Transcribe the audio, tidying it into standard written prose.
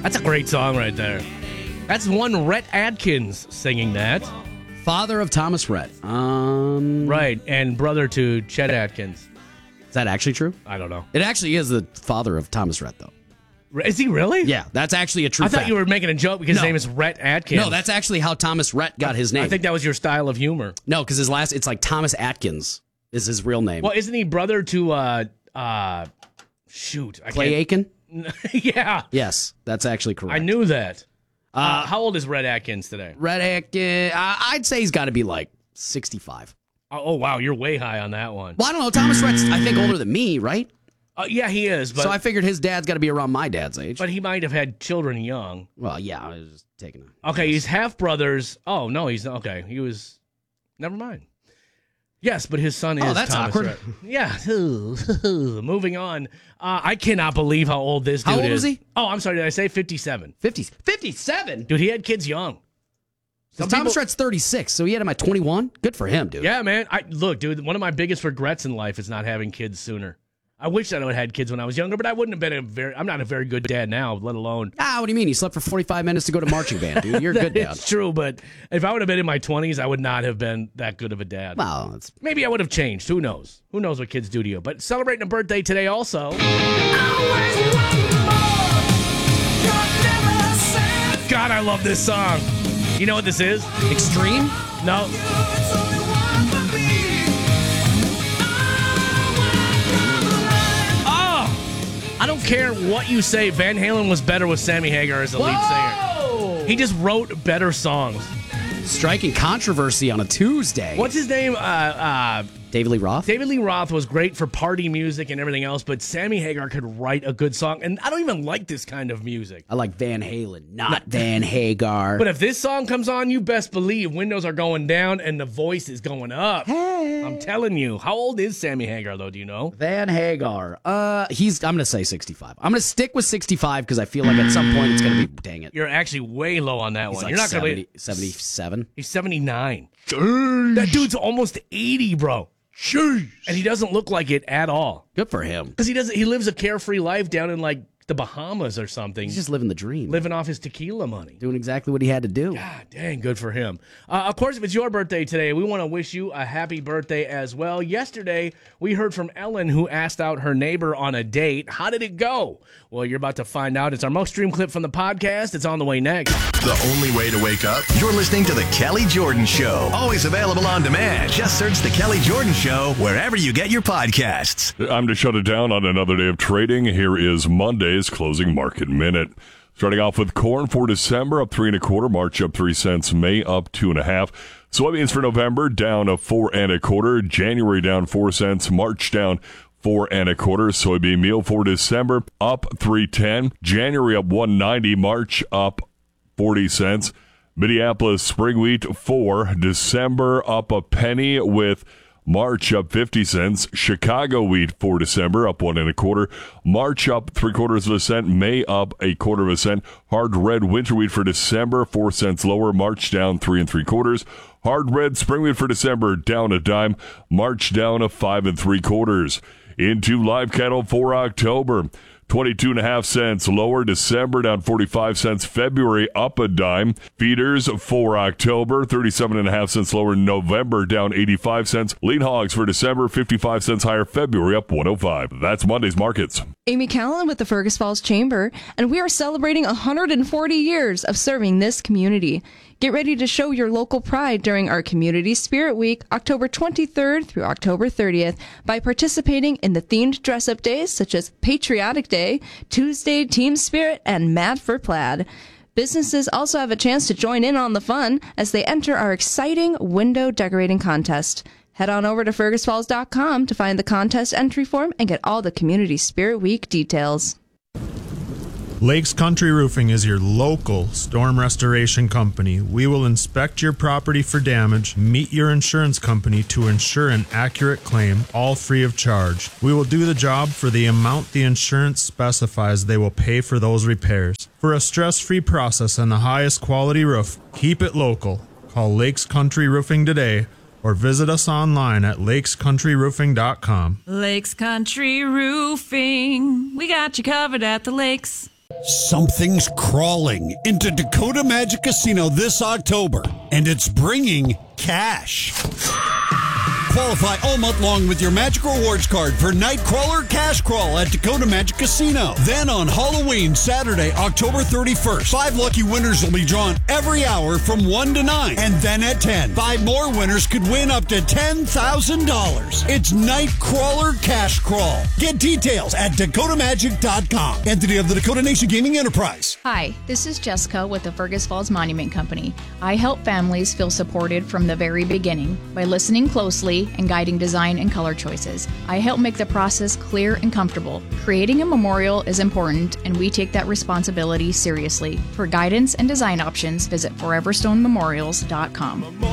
That's a great song right there. That's one Rhett Atkins singing that. Father of Thomas Rhett. Right, and brother to Chet Atkins. Is that actually true? I don't know. It actually is the father of Thomas Rhett, though. Is he really? Yeah, that's actually a true fact. I thought you were making a joke because his name is Rhett Atkins. No, that's actually how Thomas Rhett got his name. I think that was your style of humor. No, because it's like Thomas Atkins is his real name. Well, isn't he brother to, Clay Aiken? Yeah. Yes, that's actually correct. I knew that. How old is Rhett Atkins today? Rhett Atkins, I'd say he's got to be like 65. Oh, wow, you're way high on that one. Well, I don't know. Thomas Rhett's, I think, older than me, right? Yeah, he is. But, so I figured his dad's got to be around my dad's age. But he might have had children young. Well, yeah, I was just taking a... Okay, he's half brothers. Oh, no, he's not. Okay, he was... Never mind. Yes, but his son is that's Thomas awkward. Rhett. Yeah. Moving on. I cannot believe how old this dude is. How old is he? Oh, I'm sorry. Did I say 57? 57? Dude, he had kids young. Thomas Rhett's 36, so he had him at 21? Good for him, dude. Yeah, man. Look, dude, one of my biggest regrets in life is not having kids sooner. I wish I would have had kids when I was younger, but I wouldn't have been I'm not a very good dad now, let alone. What do you mean? You slept for 45 minutes to go to marching band, dude. You're a good dad. It's true, but if I would have been in my 20s, I would not have been that good of a dad. Well, maybe I would have changed. Who knows? Who knows what kids do to you? But celebrating a birthday today also. God, I love this song. You know what this is? Extreme? No. I don't care what you say. Van Halen was better with Sammy Hagar as the lead singer. He just wrote better songs. Striking controversy on a Tuesday. What's his name? David Lee Roth? David Lee Roth was great for party music and everything else, but Sammy Hagar could write a good song, and I don't even like this kind of music. I like Van Halen, not Van Hagar. But if this song comes on, you best believe windows are going down and the voice is going up. Hey. I'm telling you. How old is Sammy Hagar, though? Do you know? Van Hagar. I'm going to say 65. I'm going to stick with 65 because I feel like at some point it's going to be, dang it. You're actually way low on that one. Like You're not 70, 77? He's 79. Jeez. That dude's almost 80, bro. Jeez. And he doesn't look like it at all. Good for him. Because he lives a carefree life down in like the Bahamas or something. He's just living the dream. Living off his tequila money. Doing exactly what he had to do. God dang, good for him. Of course, if it's your birthday today, we want to wish you a happy birthday as well. Yesterday, we heard from Ellen, who asked out her neighbor on a date. How did it go? Well, you're about to find out. It's our most streamed clip from the podcast. It's on the way next. The only way to wake up? You're listening to The Kelly Jordan Show. Always available on demand. Just search The Kelly Jordan Show wherever you get your podcasts. I'm to shut it down on another day of trading. Here is Monday's closing market minute. Starting off with corn for December, up 3 1/4. March up 3 cents. May up 2 1/2. Soybeans for November down 4 1/4. January down 4 cents. March down 4 1/4. Soybean meal for December up 3.10. January up 1.90. March up 40 cents. Minneapolis spring wheat for December up a penny with March up 50 cents. Chicago wheat for December up 1 1/4. March up 3/4 cent. May up 1/4 cent. Hard red winter wheat for December 4 cents lower. March down 3 3/4. Hard red spring wheat for December down a dime. March down 5 3/4. Into live cattle for October. 22.5 cents lower. December down 45 cents. February up a dime. Feeders for October 37.5 cents lower. November down 85 cents. Lean hogs for December 55 cents higher. February up 105. That's Monday's markets. Amy Callan with the Fergus Falls Chamber, and we are celebrating 140 years of serving this community. Get ready to show your local pride during our Community Spirit Week, October 23rd through October 30th, by participating in the themed dress-up days such as Patriotic Day, Tuesday Team Spirit, and Mad for Plaid. Businesses also have a chance to join in on the fun as they enter our exciting window decorating contest. Head on over to fergusfalls.com to find the contest entry form and get all the Community Spirit Week details. Lakes Country Roofing is your local storm restoration company. We will inspect your property for damage, meet your insurance company to ensure an accurate claim, all free of charge. We will do the job for the amount the insurance specifies they will pay for those repairs. For a stress-free process and the highest quality roof, keep it local. Call Lakes Country Roofing today or visit us online at lakescountryroofing.com. Lakes Country Roofing. We got you covered at the lakes. Something's crawling into Dakota Magic Casino this October, and it's bringing cash. Qualify all month long with your Magic Rewards card for Nightcrawler Cash Crawl at Dakota Magic Casino. Then on Halloween, Saturday, October 31st, 5 lucky winners will be drawn every hour from 1 to 9. And then at 10, 5 more winners could win up to $10,000. It's Nightcrawler Cash Crawl. Get details at dakotamagic.com. Entity of the Dakota Nation Gaming Enterprise. Hi, this is Jessica with the Fergus Falls Monument Company. I help families feel supported from the very beginning by listening closely and guiding design and color choices. I help make the process clear and comfortable. Creating a memorial is important, and we take that responsibility seriously. For guidance and design options, visit foreverstonememorials.com.